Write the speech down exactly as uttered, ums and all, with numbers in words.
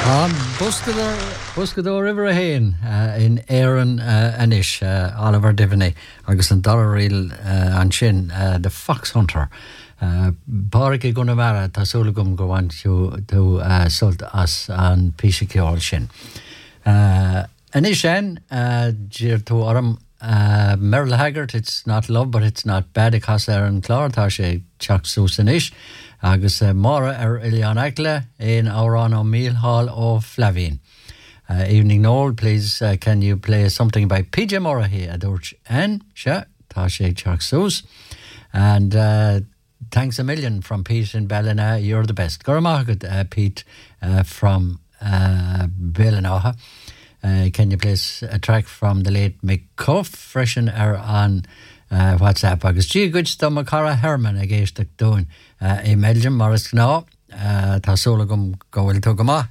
Um, Buscador River Hain uh, in Aaron uh, Anish, uh, Oliver Diviney, agus an Dollaril uh, an sin, uh, the Fox Hunter. Uh, Páric Gunamara, Tasulagum Gowan to uh, Sult as an Pishikiol Shin. Uh, Anishan, uh, Jir to Oram, uh, Merle Haggart, it's not love, but it's not bad, because Aaron Clark, Tashe Chuck Susanish. Agus uh, Mara er Ilian Akle in Auran O'Meal Hall of Flavine. Uh, evening Noel, please uh, can you play something by P J Mora here at Urch and Sha Tashe Chaksus. And uh, thanks a million from Pete in Ballina. You're the best. Goramagat, uh, Pete uh, from uh, Ballinaha. Uh, can you play a track from the late Mick Cuff, freshen er on Uh, WhatsApp agus G good stomach Cara Herman against the doing uh, in Belgium Morris Knaw uh, Tasolagum go will to gama